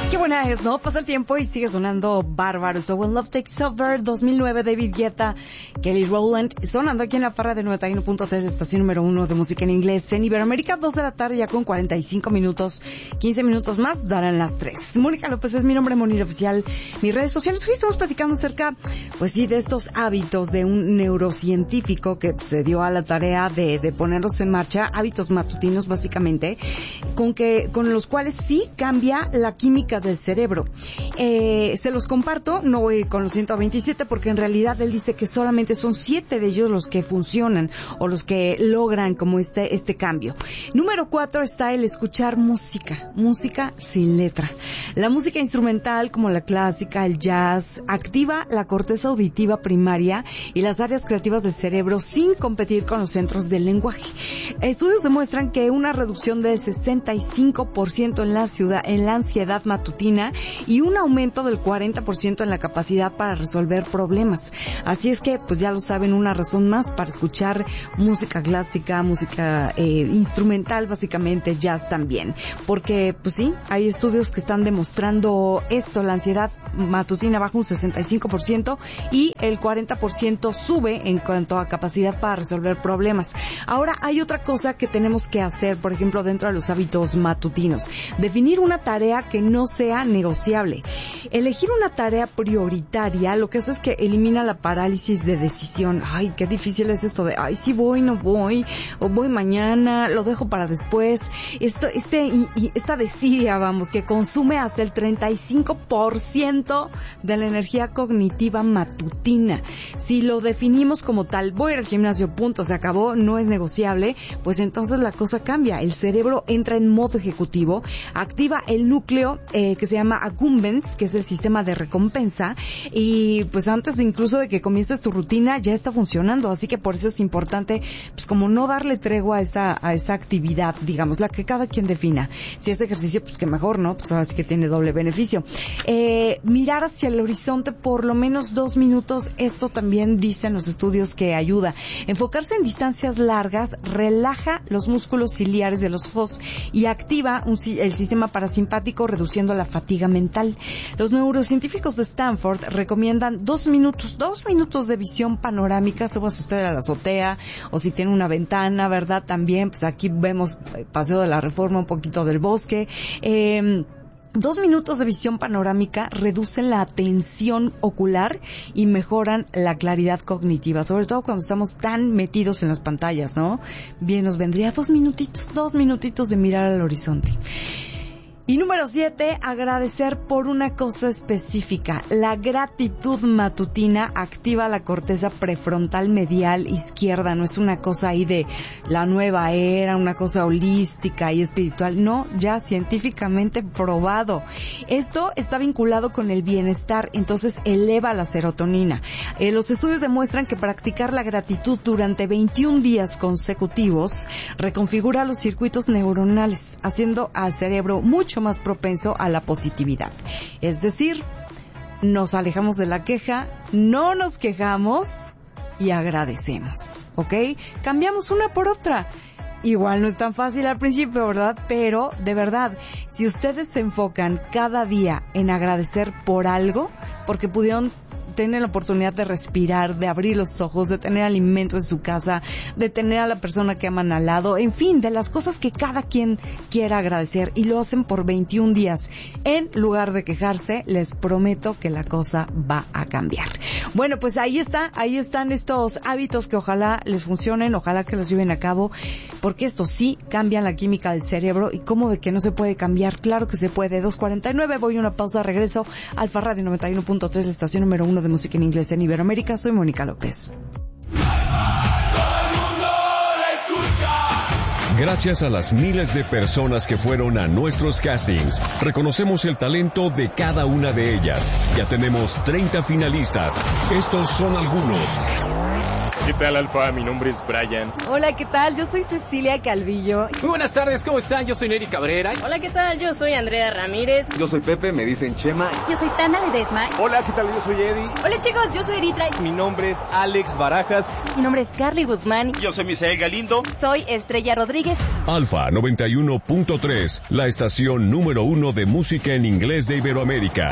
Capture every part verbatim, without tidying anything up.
Qué buena es, ¿no? Pasa el tiempo y sigue sonando bárbaro. So When Love Takes Over, dos mil nueve, David Guetta, Kelly Rowland, sonando aquí en la Farra de noventa y uno punto tres, estación número uno de música en inglés. En Iberoamérica, dos de la tarde, ya con cuarenta y cinco minutos, quince minutos más, darán las tres. Mónica López es mi nombre, Monir Oficial. Mis redes sociales, hoy estamos platicando acerca, pues sí, de estos hábitos de un neurocientífico que se dio a la tarea de, de ponerlos en marcha, hábitos matutinos, básicamente, con que, con los cuales sí cambia la química del cerebro. Eh, se los comparto, no voy con los ciento veintisiete porque en realidad él dice que solamente son siete de ellos los que funcionan o los que logran como este, este cambio. Número cuatro está el escuchar música, música sin letra. La música instrumental como la clásica, el jazz, activa la corteza auditiva primaria y las áreas creativas del cerebro sin competir con los centros del lenguaje. Estudios demuestran que una reducción de sesenta y cinco por ciento en la ciudad, en la ansiedad matutina y un aumento del cuarenta por ciento en la capacidad para resolver problemas. Así es que, pues ya lo saben, una razón más para escuchar música clásica, música eh, instrumental, básicamente jazz también. Porque, pues sí, hay estudios que están demostrando esto, la ansiedad matutina baja un sesenta y cinco por ciento y el cuarenta por ciento sube en cuanto a capacidad para resolver problemas. Ahora, hay otra cosa que tenemos que hacer, por ejemplo, dentro de los hábitos matutinos. Definir una tarea que no sea negociable. Elegir una tarea prioritaria lo que hace es que elimina la parálisis de decisión. Ay, qué difícil es esto de, ay, sí voy, no voy, o voy mañana, lo dejo para después. Esto, este, y, y esta desidia, vamos, que consume hasta el treinta y cinco por ciento de la energía cognitiva matutina. Si lo definimos como tal, voy al gimnasio, punto, se acabó, no es negociable, pues entonces la cosa cambia. El cerebro entra en modo ejecutivo, activa el núcleo eh, que se llama accumbens, que es el sistema de recompensa, y pues antes de incluso de que comiences tu rutina ya está funcionando, así que por eso es importante pues como no darle tregua a esa a esa actividad, digamos, la que cada quien defina. Si es ejercicio, pues que mejor, ¿no? Pues ahora sí que tiene doble beneficio. Eh, mirar hacia el horizonte por lo menos dos minutos, esto también dicen los estudios que ayuda. Enfocarse en distancias largas relaja los músculos ciliares de los ojos y activa un, el sistema parasimpático, reduciendo la fatiga mental. Los neurocientíficos de Stanford recomiendan dos minutos, dos minutos de visión panorámica. Subas usted a la azotea o si tiene una ventana, ¿verdad? También, pues aquí vemos Paseo de la Reforma, un poquito del bosque. Eh, Dos minutos de visión panorámica reducen la tensión ocular y mejoran la claridad cognitiva, sobre todo cuando estamos tan metidos en las pantallas, ¿no? Bien, nos vendría dos minutitos, dos minutitos de mirar al horizonte. Y número siete, agradecer por una cosa específica. La gratitud matutina activa la corteza prefrontal medial izquierda. No es una cosa ahí de la nueva era, una cosa holística y espiritual. No, ya científicamente probado. Esto está vinculado con el bienestar, entonces eleva la serotonina. Eh, los estudios demuestran que practicar la gratitud durante veintiún días consecutivos reconfigura los circuitos neuronales, haciendo al cerebro mucho más propenso a la positividad. Es decir, nos alejamos de la queja, no nos quejamos y agradecemos, ¿ok? Cambiamos una por otra. Igual no es tan fácil al principio, ¿verdad? Pero, de verdad, si ustedes se enfocan cada día en agradecer por algo, porque pudieron tener la oportunidad de respirar, de abrir los ojos, de tener alimento en su casa, de tener a la persona que aman al lado, en fin, de las cosas que cada quien quiera agradecer, y lo hacen por veintiún días. En lugar de quejarse, les prometo que la cosa va a cambiar. Bueno, pues ahí está, ahí están estos hábitos que ojalá les funcionen, ojalá que los lleven a cabo, porque estos sí cambian la química del cerebro. Y cómo de que no se puede cambiar, claro que se puede. dos cuarenta y nueve, voy a una pausa, regreso. Alfa Radio noventa y uno punto tres, la estación número uno de música en inglés en Iberoamérica. Soy Mónica López. Gracias a las miles de personas que fueron a nuestros castings, reconocemos el talento de cada una de ellas. Ya tenemos treinta finalistas. Estos son algunos. ¿Qué tal, Alfa? Mi nombre es Brian. Hola, ¿qué tal? Yo soy Cecilia Calvillo. Muy buenas tardes, ¿cómo están? Yo soy Neri Cabrera. Hola, ¿qué tal? Yo soy Andrea Ramírez. Yo soy Pepe, me dicen Chema. Yo soy Tana Ledesma. Hola, ¿qué tal? Yo soy Eddie. Hola, chicos, yo soy Eritra. Mi nombre es Alex Barajas. Mi nombre es Carly Guzmán. Yo soy Misael Galindo. Soy Estrella Rodríguez. Alfa noventa y uno punto tres, la estación número uno de música en inglés de Iberoamérica.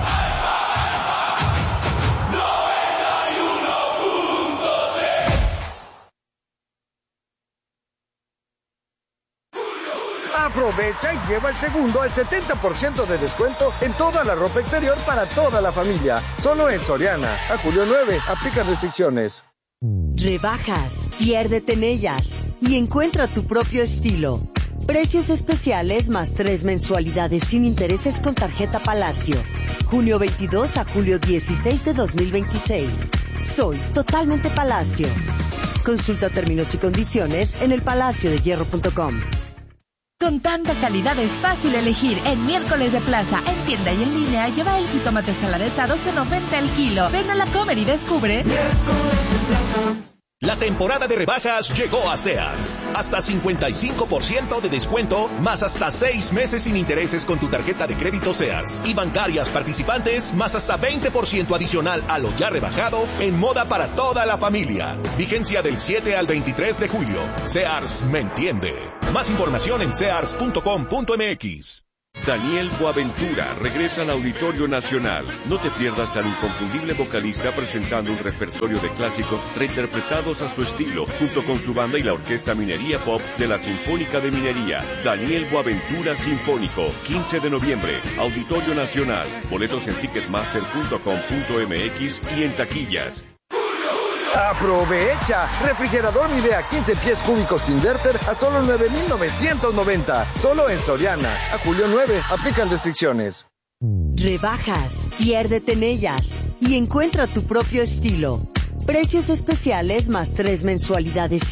Aprovecha y lleva el segundo al setenta por ciento de descuento en toda la ropa exterior para toda la familia. Solo en Soriana. A julio nueve. Aplica restricciones. Rebajas, piérdete en ellas y encuentra tu propio estilo. Precios especiales más tres mensualidades sin intereses con tarjeta Palacio. Junio veintidós a julio dieciséis de dos mil veintiséis. Soy totalmente Palacio. Consulta términos y condiciones en el palacio de hierro punto com. Con tanta calidad es fácil elegir. En Miércoles de Plaza, en tienda y en línea, lleva el jitomate saladez a doce noventa el kilo. Ven a la Comer y descubre. Miércoles de Plaza. La temporada de rebajas llegó a Sears. Hasta cincuenta y cinco por ciento de descuento, más hasta seis meses sin intereses con tu tarjeta de crédito Sears. Y bancarias participantes, más hasta veinte por ciento adicional a lo ya rebajado en moda para toda la familia. Vigencia del siete al veintitrés de julio. Sears me entiende. Más información en sears punto com punto m x. Daniel Boaventura regresa al Auditorio Nacional. No te pierdas al inconfundible vocalista presentando un repertorio de clásicos reinterpretados a su estilo, junto con su banda y la Orquesta Minería Pop de la Sinfónica de Minería. Daniel Boaventura Sinfónico, quince de noviembre, Auditorio Nacional. Boletos en ticketmaster punto com punto m x y en taquillas. ¡Aprovecha! Refrigerador Midea quince pies cúbicos inverter a solo nueve mil novecientos noventa. Solo en Soriana. A julio nueve. Aplican restricciones. Rebajas, piérdete en ellas y encuentra tu propio estilo. Precios especiales más tres mensualidades